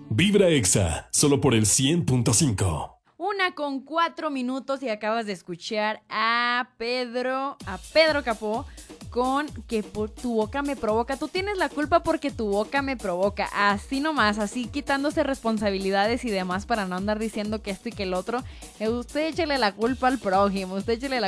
Vibra Exa, solo por el 100.5. 1:04 y acabas de escuchar a Pedro Capó con que tu boca me provoca. Tú tienes la culpa porque tu boca me provoca. Así nomás, así quitándose responsabilidades y demás para no andar diciendo que esto y que el otro. Usted échele la culpa al prójimo,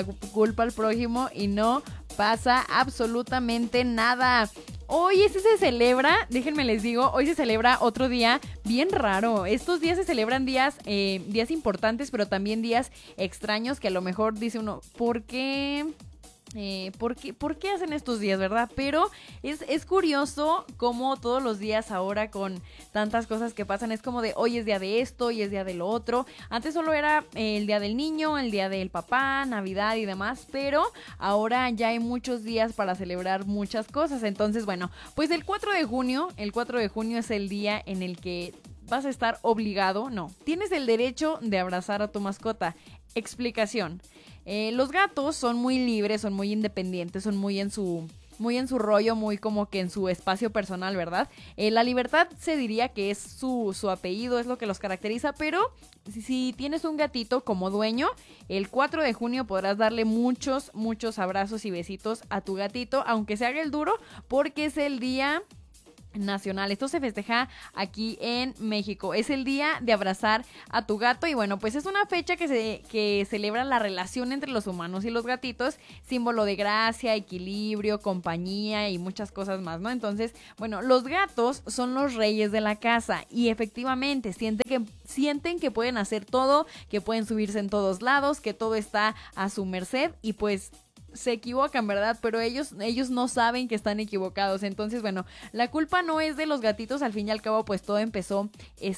y no pasa absolutamente nada. Hoy se celebra, déjenme les digo, hoy se celebra otro día bien raro. Estos días se celebran días importantes, pero también días extraños que a lo mejor dice uno, ¿por qué? ¿Por qué hacen estos días, verdad? Pero es curioso cómo todos los días ahora con tantas cosas que pasan es como de hoy es día de esto, hoy es día de lo otro. Antes solo era el día del niño, el día del papá, Navidad y demás, pero ahora ya hay muchos días para celebrar muchas cosas. Entonces, bueno, pues el 4 de junio es el día en el que vas a estar obligado, no, tienes el derecho de abrazar a tu mascota. Explicación. Los gatos son muy libres, son muy independientes, son muy en su rollo, muy como que en su espacio personal, ¿verdad? La libertad se diría que es su apellido, es lo que los caracteriza, pero si tienes un gatito como dueño, el 4 de junio podrás darle muchos abrazos y besitos a tu gatito, aunque se haga el duro, porque es el día nacional. Esto se festeja aquí en México. Es el día de abrazar a tu gato y bueno, pues es una fecha que celebra la relación entre los humanos y los gatitos, símbolo de gracia, equilibrio, compañía y muchas cosas más, ¿no? Entonces, bueno, los gatos son los reyes de la casa y efectivamente sienten que pueden hacer todo, que pueden subirse en todos lados, que todo está a su merced y pues se equivocan, ¿verdad? Pero ellos no saben que están equivocados. Entonces, bueno, la culpa no es de los gatitos. Al fin y al cabo, pues todo empezó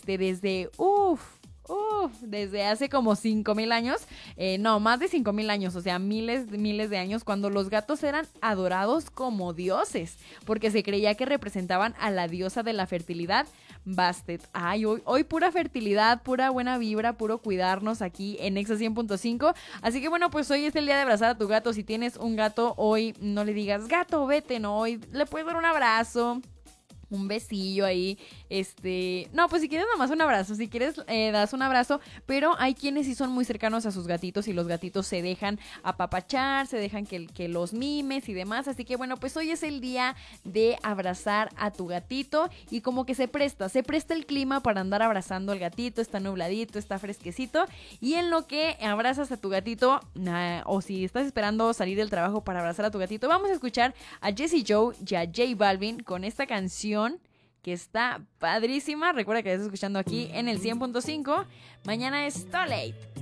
desde hace como 5,000 años. No, más de 5,000 años. O sea, miles de años. Cuando los gatos eran adorados como dioses. Porque se creía que representaban a la diosa de la fertilidad, Bastet. Ay, hoy pura fertilidad, pura buena vibra, puro cuidarnos aquí en Exa 100.5. Así que bueno, pues hoy es el día de abrazar a tu gato. Si tienes un gato, hoy no le digas, gato, vete, no. Hoy le puedes dar un abrazo, un besillo ahí, no, pues si quieres nomás un abrazo, si quieres das un abrazo, pero hay quienes sí son muy cercanos a sus gatitos y los gatitos se dejan apapachar, se dejan que los mimes y demás, así que bueno, pues hoy es el día de abrazar a tu gatito y como que se presta el clima para andar abrazando al gatito, está nubladito, está fresquecito y en lo que abrazas a tu gatito, o si estás esperando salir del trabajo para abrazar a tu gatito, vamos a escuchar a Jessie Joe y a J Balvin con esta canción que está padrísima. Recuerda que estás escuchando aquí en el 100.5. Mañana es Too Late.